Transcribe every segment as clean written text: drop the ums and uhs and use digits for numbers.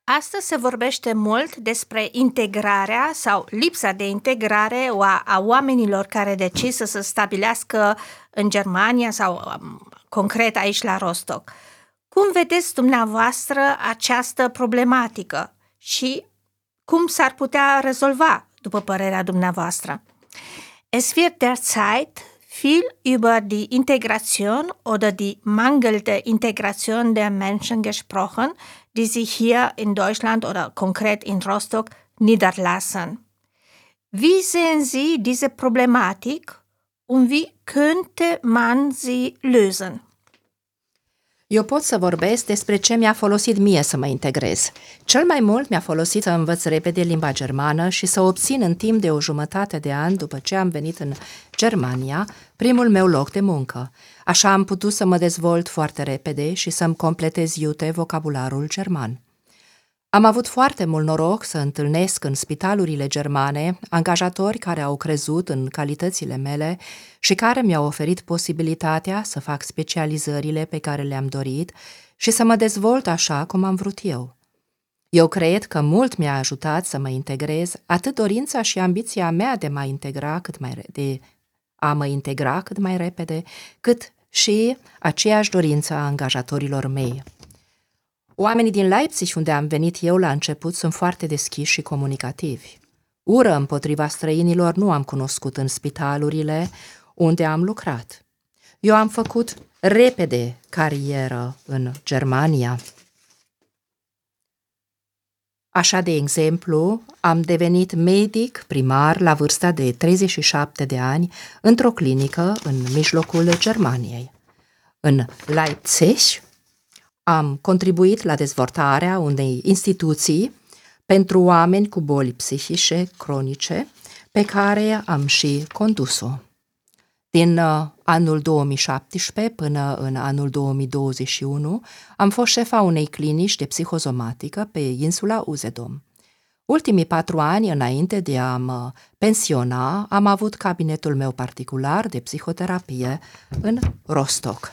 Astăzi se vorbește mult despre integrarea sau lipsa de integrare a oamenilor care decid să se stabilească în Germania sau concret aici la Rostock. Cum vedeți dumneavoastră această problematică și cum s-ar putea rezolva, după părerea dumneavoastră? Es wird derzeit viel über die Integration oder die mangelnde Integration der Menschen gesprochen, die sich hier in Deutschland oder konkret in Rostock niederlassen. Wie sehen Sie diese Problematik und wie könnte man sie lösen? Eu pot să vorbesc despre ce mi-a folosit mie să mă integrez. Cel mai mult mi-a folosit să învăț repede limba germană și să obțin în timp de o jumătate de an după ce am venit în Germania primul meu loc de muncă. Așa am putut să mă dezvolt foarte repede și să-mi completez iute vocabularul german. Am avut foarte mult noroc să întâlnesc în spitalurile germane angajatori care au crezut în calitățile mele și care mi-au oferit posibilitatea să fac specializările pe care le-am dorit și să mă dezvolt așa cum am vrut eu. Eu cred că mult mi-a ajutat să mă integrez atât dorința și ambiția mea de a mă integra cât mai repede, cât și aceeași dorință a angajatorilor mei. Oamenii din Leipzig, unde am venit eu la început, sunt foarte deschiși și comunicativi. Ură împotriva străinilor nu am cunoscut în spitalurile unde am lucrat. Eu am făcut repede carieră în Germania. Așa, de exemplu, am devenit medic primar la vârsta de 37 de ani într-o clinică în mijlocul Germaniei. În Leipzig am contribuit la dezvoltarea unei instituții pentru oameni cu boli psihice cronice, pe care am și condus-o. Din anul 2017 până în anul 2021 am fost șefa unei clinici de psihosomatică pe insula Usedom. Ultimii 4 ani, înainte de a mă pensiona, am avut cabinetul meu particular de psihoterapie în Rostock.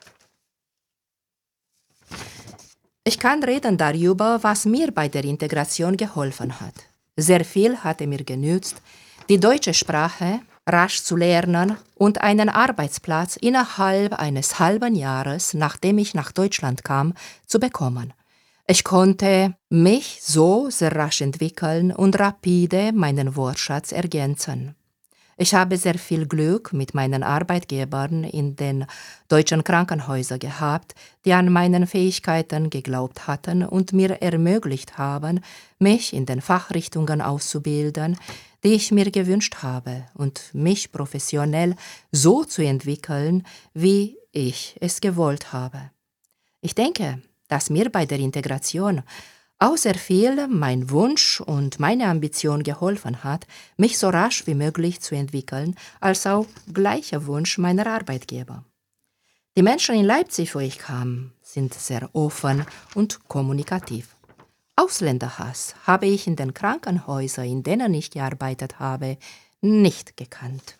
Ich kann reden darüber, was mir bei der Integration geholfen hat. Sehr viel hatte mir genützt, die deutsche Sprache rasch zu lernen und einen Arbeitsplatz innerhalb eines halben Jahres, nachdem ich nach Deutschland kam, zu bekommen. Ich konnte mich so sehr rasch entwickeln und rapide meinen Wortschatz ergänzen. Ich habe sehr viel Glück mit meinen Arbeitgebern in den deutschen Krankenhäusern gehabt, die an meinen Fähigkeiten geglaubt hatten und mir ermöglicht haben, mich in den Fachrichtungen auszubilden, die ich mir gewünscht habe und mich professionell so zu entwickeln, wie ich es gewollt habe. Ich denke, dass mir bei der Integration auch sehr viel mein Wunsch und meine Ambition geholfen hat, mich so rasch wie möglich zu entwickeln, als auch gleicher Wunsch meiner Arbeitgeber. Die Menschen in Leipzig, wo ich kam, sind sehr offen und kommunikativ. Ausländerhass habe ich in den Krankenhäusern, in denen ich gearbeitet habe, nicht gekannt.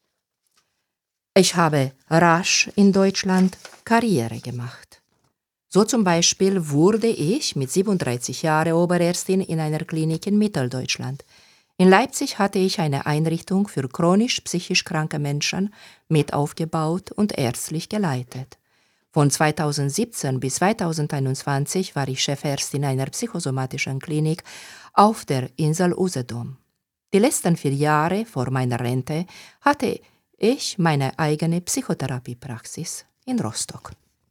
Ich habe rasch in Deutschland Karriere gemacht. So zum Beispiel wurde ich mit 37 Jahren Oberärztin in einer Klinik in Mitteldeutschland. In Leipzig hatte ich eine Einrichtung für chronisch-psychisch kranke Menschen mit aufgebaut und ärztlich geleitet. Von 2017 bis 2021 war ich Chefärztin einer psychosomatischen Klinik auf der Insel Usedom. Die letzten 4 Jahre vor meiner Rente hatte ich meine eigene Psychotherapiepraxis in Rostock.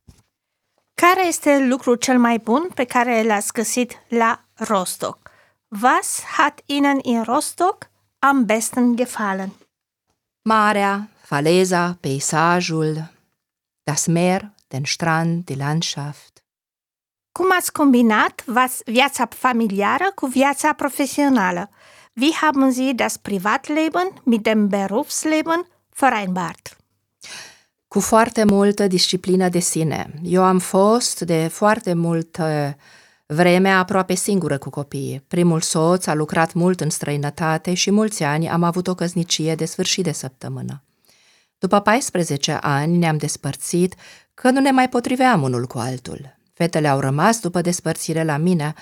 Care este lucrul cel mai bun pe care l-ați găsit la Rostock? Was hat Ihnen in Rostock am besten gefallen? Marea, faleza, peisajul, das Meer, den Strand, die Landschaft. Cum ați combinat viața familiară cu viața profesională? Wie haben Sie das Privatleben mit dem Berufsleben vereinbart? Cu foarte multă disciplină de sine. Eu am fost de foarte multă vreme aproape singură cu copiii. Primul soț a lucrat mult în străinătate și mulți ani am avut o căsnicie de sfârșit de săptămână. După 14 ani ne-am despărțit că nu ne mai potriveam unul cu altul. Fetele au rămas după despărțire la mine,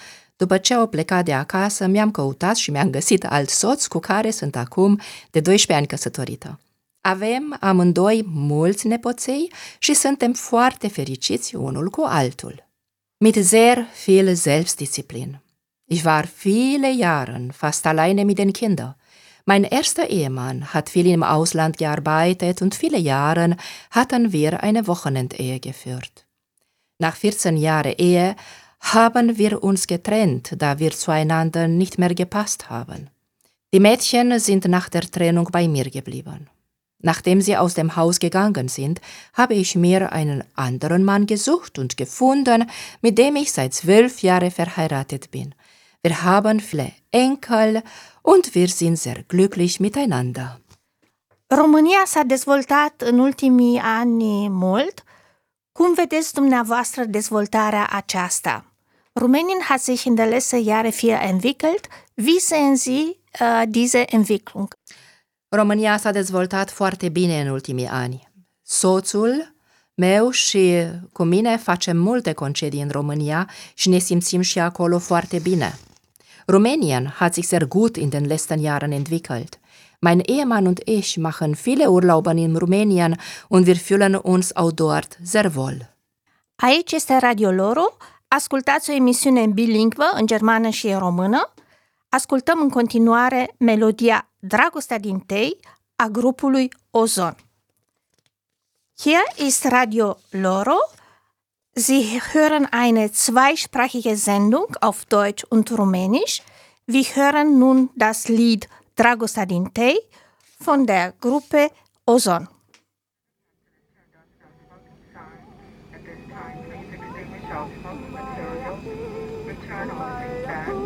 După ce au plecat de acasă, mi-am căutat și mi-am găsit alt soț cu care sunt acum de 12 ani căsătorită. Avem amândoi mulți nepoței și suntem foarte fericiți unul cu altul. Mit sehr viel Selbstdisziplin. Ich war viele Jahre fast alleine mit den Kindern. Mein erster Ehemann hat viel im Ausland gearbeitet und viele Jahre hatten wir eine Wochenendehe geführt. Nach 14 Jahren Ehe haben wir uns getrennt, da wir zueinander nicht mehr gepasst haben. Die Mädchen sind nach der Trennung bei mir geblieben. Nachdem sie aus dem Haus gegangen sind, habe ich mir einen anderen Mann gesucht und gefunden, mit dem ich seit 12 Jahren verheiratet bin. Wir haben viele Enkel und wir sind sehr glücklich miteinander. România s-a dezvoltat în ultimii ani mult. Cum vedeți dumneavoastră dezvoltarea aceasta? Rumänien hat sich in der letzten Jahre viel entwickelt. Wie sehen Sie diese Entwicklung? România s-a dezvoltat foarte bine în ultimii ani. Soțul meu și cu mine facem multe concedii în România și ne simțim și acolo foarte bine. Rumänien hat sich sehr gut in den letzten Jahren entwickelt. Mein Ehemann und ich machen viele Urlauben in Rumänien und wir fühlen uns auch dort sehr wohl. Aici este Radio Loro. Ascultați o emisiune bilingvă în germană și în română. Ascultăm în continuare melodia Dragostea din tei a grupului Ozon. Hier ist Radio Loro. Sie hören eine zweisprachige Sendung auf Deutsch und Rumänisch. Wir hören nun das Lied Dragostea din tei von der Gruppe Ozon. At this time, please extinguish all smoke material. Return all